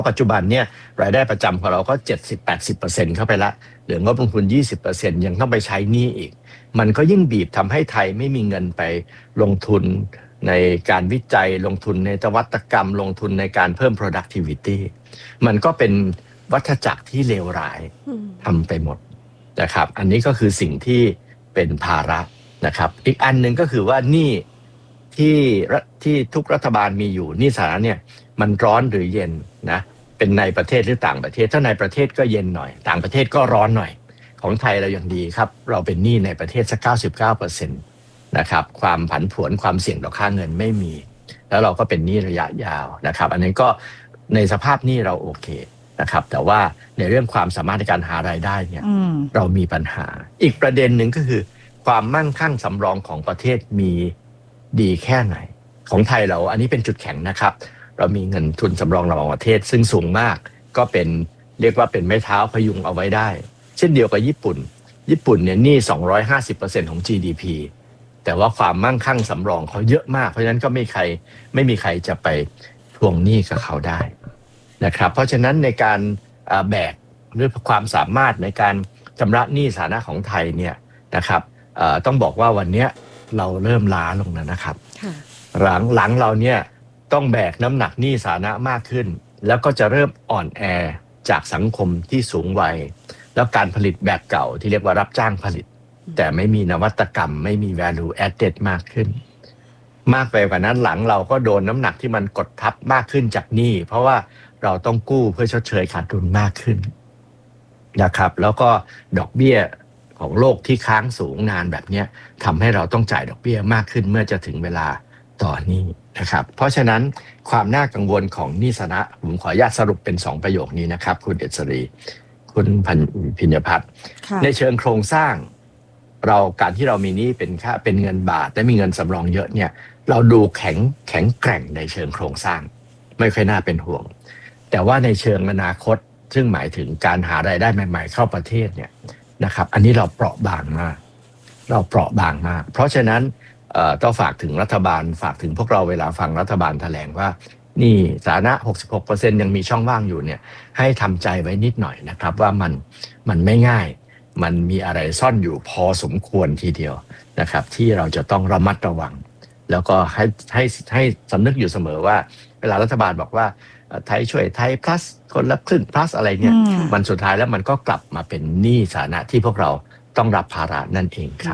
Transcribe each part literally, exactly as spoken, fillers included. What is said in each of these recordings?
ปัจจุบันเนี่ยรายได้ประจำของเราก็ เจ็ดสิบถึงแปดสิบเปอร์เซ็นต์ เข้าไปละเหลืองบลงทุน ยี่สิบเปอร์เซ็นต์ ยังต้องไปใช้หนี้อีกมันก็ยิ่งบีบทำให้ไทยไม่มีเงินไปลงทุนในการวิจัยลงทุนในนวัตกรรมลงทุนในการเพิ่ม productivity มันก็เป็นวัฏจักรที่เลวร้ายทำไปหมดนะครับอันนี้ก็คือสิ่งที่เป็นภาระนะครับอีกอันหนึ่งก็คือว่าหนี้ที่ที่ทุกรัฐบาลมีอยู่หนี้สาธารณะเนี่ยมันร้อนหรือเย็นนะเป็นในประเทศหรือต่างประเทศถ้าในประเทศก็เย็นหน่อยต่างประเทศก็ร้อนหน่อยของไทยเรายังดีครับเราเป็นหนี้ในประเทศสัก เก้าสิบเก้าเปอร์เซ็นต์ นะครับความผันผวนความเสี่ยงต่อค่าเงินไม่มีแล้วเราก็เป็นหนี้ระยะยาวนะครับอันนี้ก็ในสภาพหนี้เราโอเคนะครับแต่ว่าในเรื่องความสามารถในการหารายได้เนี่ยเรามีปัญหาอีกประเด็นหนึ่งก็คือความมั่งคั่งสำรองของประเทศมีดีแค่ไหนของไทยเราอันนี้เป็นจุดแข็งนะครับเรามีเงินทุนสำรองระหว่างประเทศซึ่งสูงมากก็เป็นเรียกว่าเป็นไม้เท้าพยุงเอาไว้ได้เช่นเดียวกับญี่ปุ่นญี่ปุ่นเนี่ยหนี้ สองร้อยห้าสิบเปอร์เซ็นต์ ของ จี ดี พี แต่ว่าความมั่งคั่งสำรองเขาเยอะมากเพราะฉะนั้นก็ไม่ใครไม่มีใครจะไปทวงหนี้กับเขาได้นะครับเพราะฉะนั้นในการแบกหรือความสามารถในการชำระหนี้สาธารณะของไทยเนี่ยนะครับต้องบอกว่าวันนี้เราเริ่มล้าลงแล้วนะครับหลังหลังเราเนี่ยต้องแบกน้ำหนักหนี้สาธารณะมากขึ้นแล้วก็จะเริ่มอ่อนแอจากสังคมที่สูงวัยแล้วการผลิตแบบเก่าที่เรียกว่ารับจ้างผลิตแต่ไม่มีนวัตกรรมไม่มี value added มากขึ้นมากไปกว่านั้นหลังเราก็โดนน้ำหนักที่มันกดทับมากขึ้นจากหนี้เพราะว่าเราต้องกู้เพื่อชดเชยขาดทุนมากขึ้นนะครับแล้วก็ดอกเบี้ยของโลกที่ค้างสูงนานแบบนี้ทำให้เราต้องจ่ายดอกเบี้ยมากขึ้นเมื่อจะถึงเวลาต่อหนี้นะครับเพราะฉะนั้นความน่ากังวลของหนี้สาธารณะผมขออนุญาตสรุปเป็นสองประโยคนี้นะครับคุณเดชรีคุณพิญญพัฒน์ในเชิงโครงสร้างเราการที่เรามีหนี้เป็นค่าเป็นเงินบาทและมีเงินสำรองเยอะเนี่ยเราดูแข็งแข็งแกร่งในเชิงโครงสร้างไม่ค่อยน่าเป็นห่วงแต่ว่าในเชิงอนาคตซึ่งหมายถึงการหารายได้ใหม่ๆเข้าประเทศเนี่ยนะครับอันนี้เราเปราะบางมากเราเปราะบางมากเพราะฉะนั้นต้องฝากถึงรัฐบาลฝากถึงพวกเราเวลาฟังรัฐบาลแถลงว่านี่สาธารณะ หกสิบหกเปอร์เซ็นต์ ยังมีช่องว่างอยู่เนี่ยให้ทำใจไว้นิดหน่อยนะครับว่ามันมันไม่ง่ายมันมีอะไรซ่อนอยู่พอสมควรทีเดียวนะครับที่เราจะต้องระมัดระวังแล้วก็ให้ให้ให้สำนึกอยู่เสมอว่าเวลารัฐบาลบอกว่าไทยช่วยไทย plus คนละครึ่ง plus อะไรเนี่ยมันสุดท้ายแล้วมันก็กลับมาเป็นหนี้สาธารณะที่พวกเราต้องรับภาระนั่นเองครับ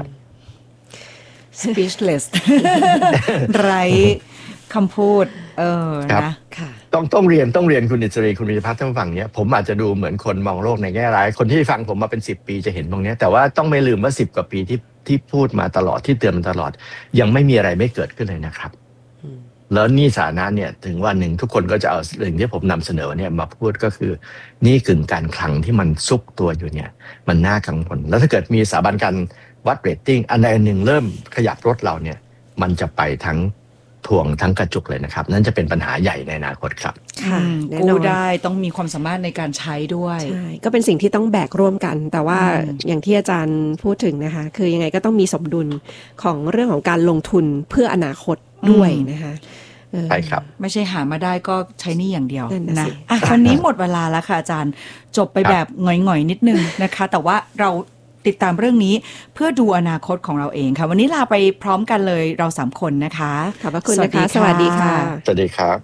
speechless ไร้คำพูดเออนะค่ะต้องต้องเรียนต้องเรียนคุณอิสรีคุณพิพัฒน์ท่านฟังเนี้ยผมอาจจะดูเหมือนคนมองโลกในแง่ร้ายคนที่ฟังผมมาเป็นสิบปีจะเห็นตรงนี้แต่ว่าต้องไม่ลืมว่าสิบกว่าปีที่ที่พูดมาตลอดที่เตือนมาตลอดยังไม่มีอะไรไม่เกิดขึ้นเลยนะครับแล้วหนี้สาธารณะเนี่ยถึงวันหนึ่งทุกคนก็จะเอาสิ่งที่ผมนำเสนอเนี่ยมาพูดก็คือหนี้กึ่งการคลังที่มันซุกตัวอยู่เนี่ยมันน่ากังวลแล้วถ้าเกิดมีสถาบันการวัดเรตติ้งอันใดอันหนึ่งเริ่มขยับรถเราเนี่ยมันจะไปทั้งถ่วงทั้งกระจุกเลยนะครับนั่นจะเป็นปัญหาใหญ่ในอนาคตครับกู้ได้ต้องมีความสามารถในการใช้ด้วยใช่ก็เป็นสิ่งที่ต้องแบกร่วมกันแต่ว่าอย่างที่อาจารย์พูดถึงนะคะคือยังไงก็ต้องมีสมดุลของเรื่องของการลงทุนเพื่ออนาคตด้วยนะคะใช่ครับไม่ใช่หามาได้ก็ใช้นี่อย่างเดียวนะอ่ะวันนี้หมดเวลาแล้วค่ะอาจารย์จบไปแบบหง่อยๆนิดนึงนะคะแต่ว่าเราติดตามเรื่องนี้เพื่อดูอนาคตของเราเองค่ะวันนี้ลาไปพร้อมกันเลยเราสามคนนะคะขอบคุณนะคะสวัสดีค่ะสวัสดีครับ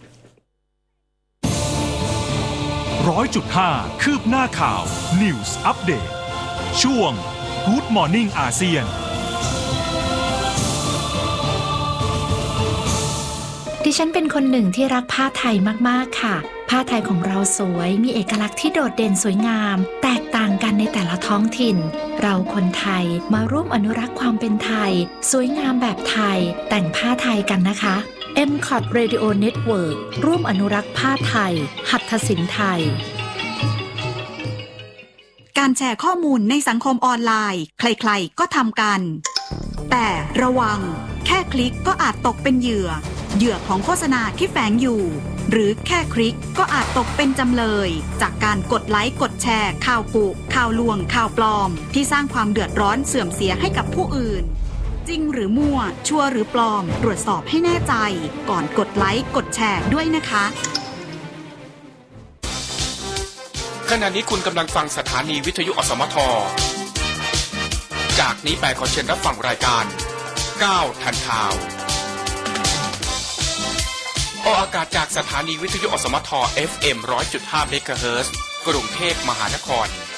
ร้อยจุดห้าคืบหน้าข่าว News Update ช่วง Good Morning อาเซียนดิฉันเป็นคนหนึ่งที่รักผ้าไทยมากๆค่ะผ้าไทยของเราสวยมีเอกลักษณ์ที่โดดเด่นสวยงามแตกต่างกันในแต่ละท้องถิ่นเราคนไทยมาร่วมอนุรักษ์ความเป็นไทยสวยงามแบบไทยแต่งผ้าไทยกันนะคะ เอ็ม ซี โอ ที Radio Network ร่วมอนุรักษ์ผ้าไทยหัตถศิลป์ไทยการแชร์ข้อมูลในสังคมออนไลน์ใครๆก็ทำกันแต่ระวังแค่คลิกก็อาจตกเป็นเหยื่อเหยื่อของโฆษณาที่แฝงอยู่หรือแค่คลิกก็อาจตกเป็นจำเลยจากการกดไลค์กดแชร์ข่าวกุข่าวลวงข่าวปลอมที่สร้างความเดือดร้อนเสื่อมเสียให้กับผู้อื่นจริงหรือมั่วชัวร์หรือปลอมตรวจสอบให้แน่ใจก่อนกดไลค์กดแชร์ด้วยนะคะขณะนี้คุณกำลังฟังสถานีวิทยุอสมทจากนี้ไปขอเชิญรับฟังรายการก้าวทันข่าวออกอากาศจากสถานีวิทยุอสมท เอฟ เอ็ม หนึ่งร้อยจุดห้า เมกะเฮิรตซ์ กรุงเทพมหานคร